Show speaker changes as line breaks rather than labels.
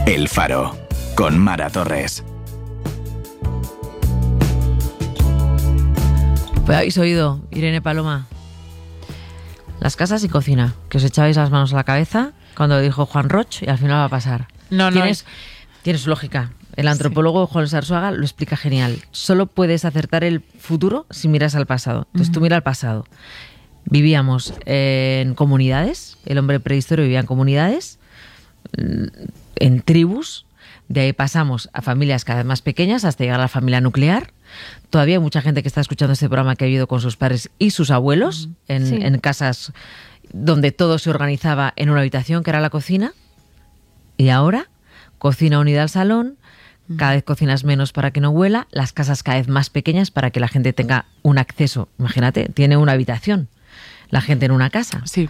El Faro, con Mara Torres.
Pues habéis oído, Irene Paloma. Las casas y cocina, que os echabais las manos a la cabeza cuando dijo Juan Roch y al final va a pasar.
No.
Tienes lógica. El antropólogo Juan Sarsuaga lo explica genial. Solo puedes acertar el futuro si miras al pasado. Entonces tú mira al pasado. Vivíamos en comunidades, el hombre prehistórico vivía en comunidades, en tribus, de ahí pasamos a familias cada vez más pequeñas hasta llegar a la familia nuclear. Todavía hay mucha gente que está escuchando este programa que ha vivido con sus padres y sus abuelos en casas donde todo se organizaba en una habitación que era la cocina, y ahora cocina unida al salón. Cada vez cocinas menos para que no huela, las casas cada vez más pequeñas para que la gente tenga un acceso. Imagínate, tiene una habitación la gente en una casa.
Sí.